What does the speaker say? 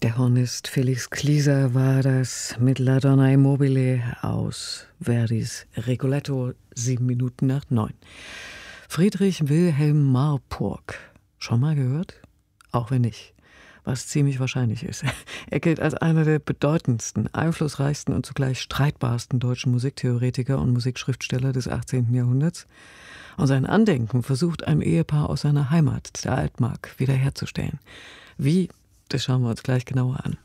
Der Hornist Felix Klieser war das mit La Donna Immobile aus Verdis Rigoletto, 9:07. Friedrich Wilhelm Marburg. Schon mal gehört? Auch wenn nicht. Was ziemlich wahrscheinlich ist. Er gilt als einer der bedeutendsten, einflussreichsten und zugleich streitbarsten deutschen Musiktheoretiker und Musikschriftsteller des 18. Jahrhunderts. Und sein Andenken versucht ein Ehepaar aus seiner Heimat, der Altmark, wiederherzustellen. Wie? Das schauen wir uns gleich genauer an.